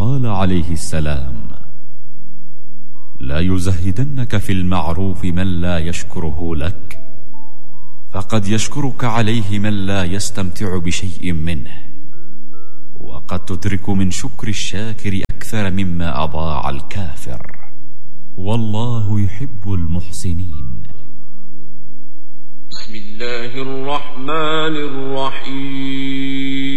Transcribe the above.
قال عليه السلام: لا يزهدنك في المعروف من لا يشكره لك، فقد يشكرك عليه من لا يستمتع بشيء منه، وقد تدرك من شكر الشاكر أكثر مما أضاع الكافر، والله يحب المحسنين. بسم الله الرحمن الرحيم.